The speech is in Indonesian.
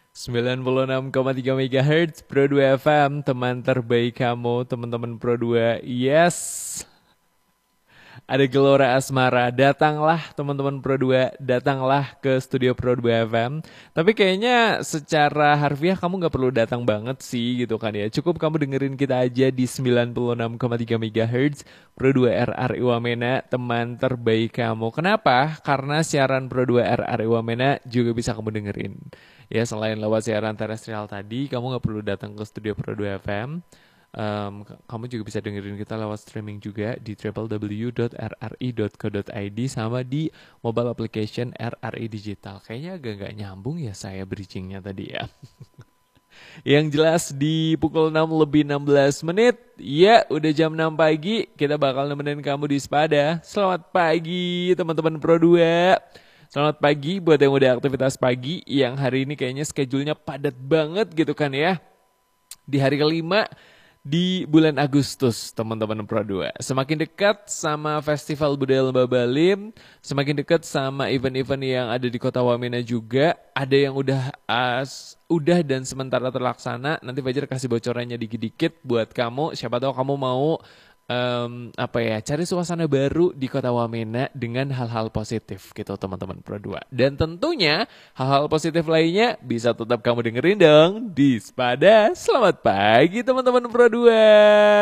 96,3 MHz Pro 2 FM, teman terbaik kamu, teman-teman Pro 2. Yes. Ada Gelora Asmara, datanglah teman-teman Pro 2, datanglah ke studio Pro 2 FM. Tapi kayaknya secara harfiah kamu nggak perlu datang banget sih gitu kan ya. Cukup kamu dengerin kita aja di 96,3 MHz Pro 2 RRI Wamena, teman terbaik kamu. Kenapa? Karena siaran Pro 2 RRI Wamena juga bisa kamu dengerin. Ya selain lewat siaran terestrial tadi, kamu nggak perlu datang ke studio Pro 2 FM. Kamu juga bisa dengerin kita lewat streaming juga di www.rri.co.id sama di mobile application RRI Digital. Kayaknya agak nggak nyambung ya saya bridgingnya tadi ya. Yang jelas di pukul 6 lebih 16 menit, ya udah jam 6 pagi, kita bakal nemenin kamu di Sepada. Selamat pagi teman-teman Pro 2. Selamat pagi buat yang udah aktivitas pagi, yang hari ini kayaknya schedule-nya padat banget gitu kan ya. Di hari kelima di bulan Agustus, teman-teman Pro 2. Semakin dekat sama Festival Budaya Lembah Balim, semakin dekat sama event-event yang ada di Kota Wamena juga. Ada yang udah dan sementara terlaksana. Nanti Fajar kasih bocorannya dikit-dikit buat kamu. Siapa tahu kamu mau cari suasana baru di Kota Wamena dengan hal-hal positif gitu teman-teman Pro 2. Dan tentunya hal-hal positif lainnya bisa tetap kamu dengerin dong di Sepada. Selamat pagi teman-teman Pro 2.